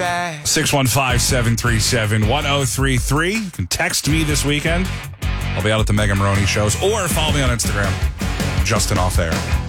back. 615-737-1033. You can text me this weekend. I'll be out at the Mega Maroney shows, or follow me on Instagram, Justin Off Air.